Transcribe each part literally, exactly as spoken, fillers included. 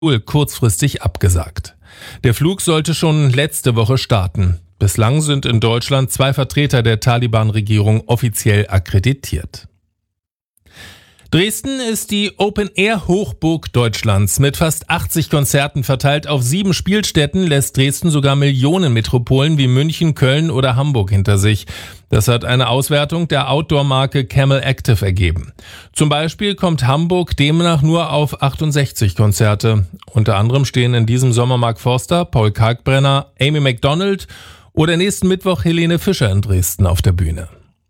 kurzfristig abgesagt. Der Flug sollte schon letzte Woche starten. Bislang sind in Deutschland zwei Vertreter der Taliban-Regierung offiziell akkreditiert. Dresden ist die Open-Air-Hochburg Deutschlands. Mit fast achtzig Konzerten verteilt auf sieben Spielstätten lässt Dresden sogar Millionenmetropolen wie München, Köln oder Hamburg hinter sich. Das hat eine Auswertung der Outdoor-Marke Camel Active ergeben. Zum Beispiel kommt Hamburg demnach nur auf achtundsechzig Konzerte. Unter anderem stehen in diesem Sommer Mark Forster, Paul Kalkbrenner, Amy Macdonald oder nächsten Mittwoch Helene Fischer in Dresden auf der Bühne.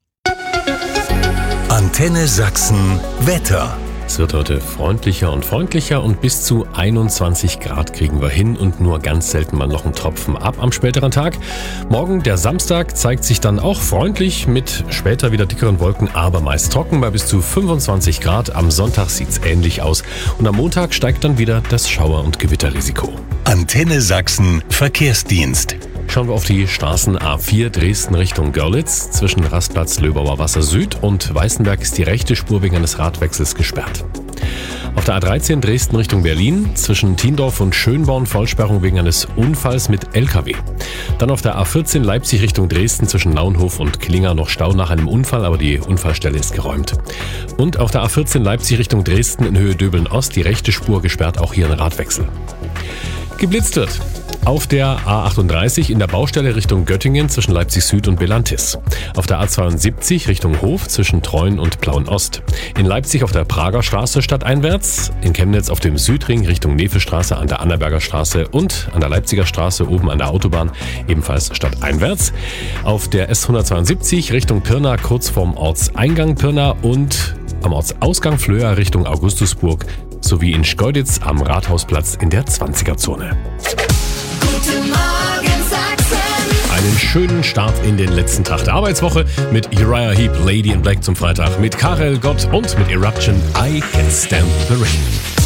Antenne Sachsen Wetter. Es wird heute freundlicher und freundlicher und bis zu einundzwanzig Grad kriegen wir hin und nur ganz selten mal noch einen Tropfen ab am späteren Tag. Morgen, der Samstag, zeigt sich dann auch freundlich mit später wieder dickeren Wolken, aber meist trocken bei bis zu fünfundzwanzig Grad. Am Sonntag sieht's ähnlich aus und am Montag steigt dann wieder das Schauer- und Gewitterrisiko. Antenne Sachsen Verkehrsdienst. Schauen wir auf die Straßen A vier Dresden Richtung Görlitz. Zwischen Rastplatz Löbauer Wasser Süd und Weißenberg ist die rechte Spur wegen eines Radwechsels gesperrt. Auf der A dreizehn Dresden Richtung Berlin, zwischen Tiendorf und Schönborn Vollsperrung wegen eines Unfalls mit L K W. Dann auf der A vierzehn Leipzig Richtung Dresden zwischen Naunhof und Klinger noch Stau nach einem Unfall, aber die Unfallstelle ist geräumt. Und auf der A vierzehn Leipzig Richtung Dresden in Höhe Döbeln Ost die rechte Spur gesperrt, auch hier ein Radwechsel. Geblitzt wird auf der A achtunddreißig in der Baustelle Richtung Göttingen zwischen Leipzig Süd und Belantis. Auf der A zweiundsiebzig Richtung Hof zwischen Treuen und Plauen Ost. In Leipzig auf der Prager Straße stadteinwärts. In Chemnitz auf dem Südring Richtung Nevestraße an der Annaberger Straße und an der Leipziger Straße oben an der Autobahn ebenfalls stadteinwärts. Auf der S hundertzweiundsiebzig Richtung Pirna kurz vorm Ortseingang Pirna und am Ortsausgang Flöa Richtung Augustusburg sowie in Schkeuditz am Rathausplatz in der zwanziger-Zone. Guten Morgen Sachsen. Einen schönen Start in den letzten Tag der Arbeitswoche mit Uriah Heep, Lady in Black zum Freitag, mit Karel Gott und mit Eruption I Can Stand the Rain.